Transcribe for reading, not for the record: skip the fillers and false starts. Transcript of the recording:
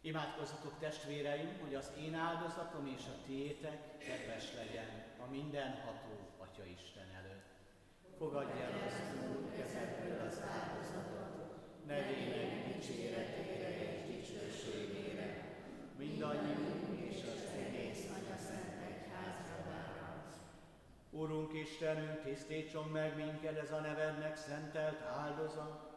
Imádkozzatok testvéreim, hogy az én áldozatom és a tiétek kedves legyen a mindenható Atya Isten előtt. Fogadj el azt, Úr, kezedből az áldozatot, nevének dicséretére és dicsőségére, mindannyiunk és az egész Atyaszent Egyház javára. Urunk Istenünk, tisztítson meg minket ez a nevednek szentelt áldozat,